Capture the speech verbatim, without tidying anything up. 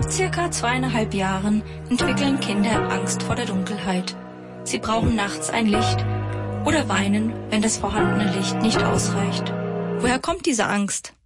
Ab circa zweieinhalb Jahren entwickeln Kinder Angst vor der Dunkelheit. Sie brauchen nachts ein Licht oder weinen, wenn das vorhandene Licht nicht ausreicht. Woher kommt diese Angst?